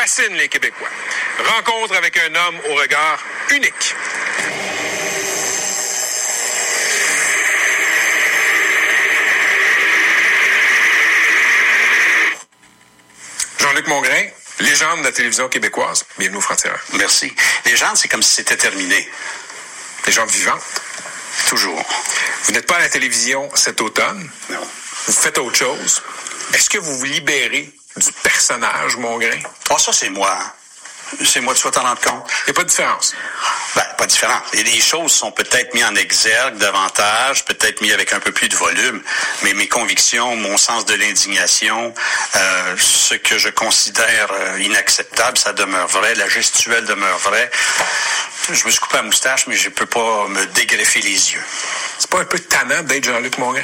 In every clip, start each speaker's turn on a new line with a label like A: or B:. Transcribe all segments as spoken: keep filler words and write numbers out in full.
A: fascine les Québécois. Rencontre avec un homme au regard unique. Jean-Luc Mongrain, légende de la télévision québécoise. Bienvenue au Franc-Tireur.
B: Merci. Légende, c'est comme si c'était terminé.
A: Légende vivante.
B: Toujours.
A: Vous n'êtes pas à la télévision cet automne.
B: Non.
A: Vous faites autre chose. Est-ce que vous vous libérez du personnage Mongrain?
B: Ah, oh, ça, c'est moi. C'est moi, tu vas t'en rendre compte.
A: Il n'y a pas de différence.
B: Ben, pas de différence. Et les choses sont peut-être mises en exergue davantage, peut-être mises avec un peu plus de volume, mais mes convictions, mon sens de l'indignation, euh, ce que je considère euh, inacceptable, ça demeure vrai, la gestuelle demeure vraie. Je me suis coupé la moustache, mais je peux pas me dégreffer les yeux.
A: C'est pas un peu tannant d'être Jean-Luc Mongrain?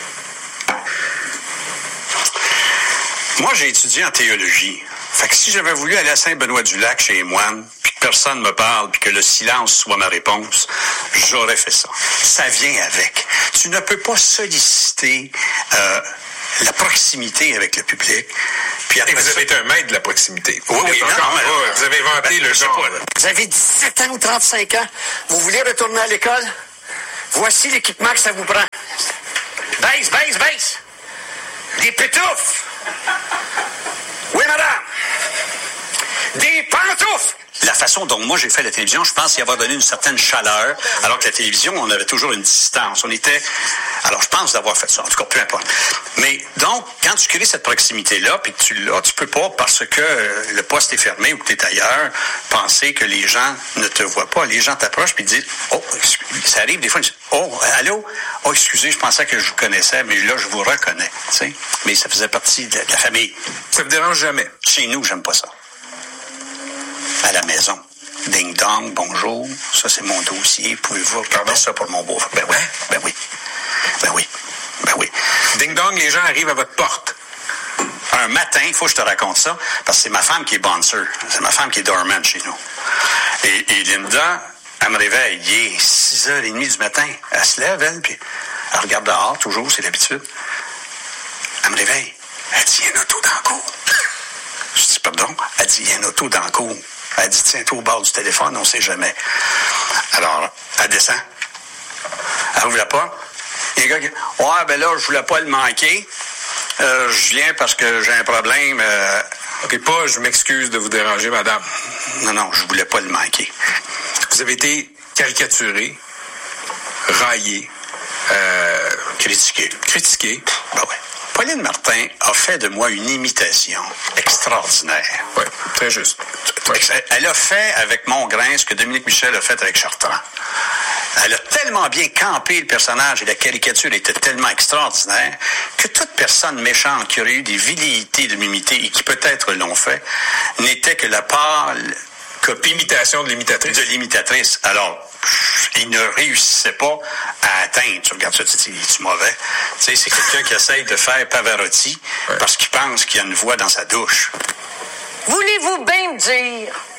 B: Moi, j'ai étudié en théologie. Fait que si j'avais voulu aller à Saint-Benoît-du-Lac chez les moines, puis que personne me parle, puis que le silence soit ma réponse, j'aurais fait ça. Ça vient avec. Tu ne peux pas solliciter euh, la proximité avec le public. Puis
A: après, vous avez été un maître de la proximité.
B: Oui, oui, non,
A: non,
B: mais,
A: ouais, vous avez inventé ben, le genre. Pas,
C: vous avez dix-sept ans ou trente-cinq ans. Vous voulez retourner à l'école? Voici l'équipement que ça vous prend. Baisse, baisse, baisse. Des pétoufles. Oui, madame. Des pantoufles.
B: La façon dont moi j'ai fait la télévision, je pense y avoir donné une certaine chaleur, alors que la télévision, on avait toujours une distance. On était... Alors, je pense d'avoir fait ça. En tout cas, peu importe. Mais donc, quand tu crées cette proximité-là, puis que tu l'as, tu peux pas, parce que euh, le poste est fermé ou que tu es ailleurs, penser que les gens ne te voient pas. Les gens t'approchent puis disent, oh, ça arrive des fois, ils disent, oh, allô? Oh, excusez, je pensais que je vous connaissais, mais là, je vous reconnais. Tu sais? Mais ça faisait partie de la, de la famille.
A: Ça me dérange jamais.
B: Chez nous, j'aime pas ça. À la maison. Ding dong, bonjour. Ça, c'est mon dossier. Pouvez-vous regarder ça pour mon beau-frère? Ben oui. Ben oui. Ben oui. Ben oui.
A: Ding dong, les gens arrivent à votre porte.
B: Un matin, il faut que je te raconte ça, parce que c'est ma femme qui est bouncer. C'est ma femme qui est doorman chez nous. Et, et Linda, elle me réveille. Il est six heures trente du matin. Elle se lève, elle, puis elle regarde dehors, toujours, c'est l'habitude. Elle me réveille. Elle dit, il y a un auto dans le cour. Je dis, pardon? Elle dit, il y a un auto dans le cour. Elle dit, tiens-toi au bord du téléphone, on ne sait jamais. Alors, elle descend. Elle ouvre la porte. Il y a un gars qui dit, ouais, ben là, je voulais pas le manquer. Euh, je viens parce que j'ai un problème. Euh...
A: OK, pas, je m'excuse de vous déranger, madame.
B: Non, non, je voulais pas le manquer.
A: Vous avez été caricaturé, raillé, euh,
B: critiqué.
A: Critiqué.
B: Ben oui. Pauline Martin a fait de moi une imitation extraordinaire.
A: Oui, très juste.
B: Ouais. Elle a fait avec Mongrain ce que Dominique Michel a fait avec Chartrand. Elle a tellement bien campé le personnage et la caricature était tellement extraordinaire que toute personne méchante qui aurait eu des velléités de m'imiter et qui peut-être l'ont fait n'était que la pâle
A: copie imitation de l'imitatrice.
B: De l'imitatrice. Alors, il ne réussissait pas à atteindre. Tu regardes ça, tu te dis, es-tu mauvais? Tu sais, c'est quelqu'un qui essaye de faire Pavarotti ouais. parce qu'il pense qu'il y a une voix dans sa douche.
C: Voulez-vous bien me dire